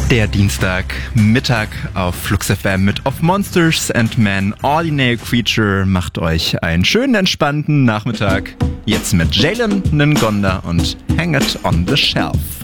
Der Dienstagmittag auf Flux FM mit Of Monsters and Men, Ordinary Creature macht euch einen schönen, entspannten Nachmittag. Jetzt mit Jalen Ngonda und Hang It on the Shelf.